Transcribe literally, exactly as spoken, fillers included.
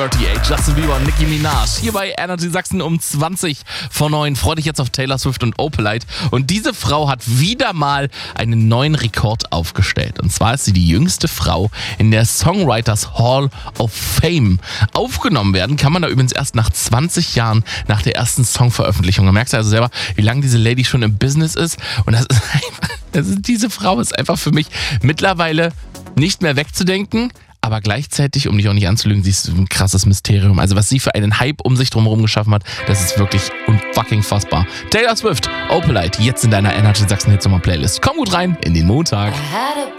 acht, Justin Bieber und Nicki Minaj. Hier bei Energy Sachsen um zwanzig vor neun. Freu dich jetzt auf Taylor Swift und Opalite. Und diese Frau hat wieder mal einen neuen Rekord aufgestellt. Und zwar ist sie die jüngste Frau in der Songwriters Hall of Fame. Aufgenommen werden kann man da übrigens erst nach zwanzig Jahren nach der ersten Songveröffentlichung. Da merkst du also selber, wie lange diese Lady schon im Business ist. Und das ist einfach, das ist, diese Frau ist einfach für mich mittlerweile nicht mehr wegzudenken. Aber gleichzeitig, um dich auch nicht anzulügen, sie ist ein krasses Mysterium. Also was sie für einen Hype um sich drumherum geschaffen hat, das ist wirklich unfucking fassbar. Taylor Swift, Opalite, jetzt in deiner Energy Sachsen Hitsummer Playlist. Komm gut rein in den Montag.